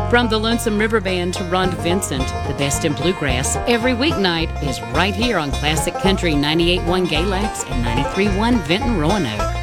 From the Lonesome River Band to Ron Vincent, the best in bluegrass, every weeknight is right here on Classic Country 98.1 Galax and 93.1 Vinton Roanoke.